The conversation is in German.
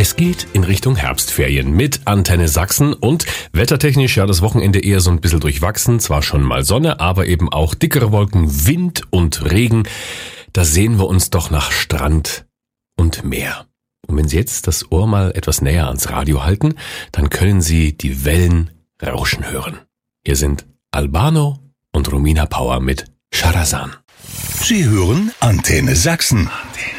Es geht in Richtung Herbstferien mit Antenne Sachsen und wettertechnisch ja das Wochenende eher so ein bisschen durchwachsen. Zwar schon mal Sonne, aber eben auch dickere Wolken, Wind und Regen. Da sehen wir uns doch nach Strand und Meer. Und wenn Sie jetzt das Ohr mal etwas näher ans Radio halten, dann können Sie die Wellen rauschen hören. Hier sind Albano und Romina Power mit Charazan. Sie hören Antenne Sachsen.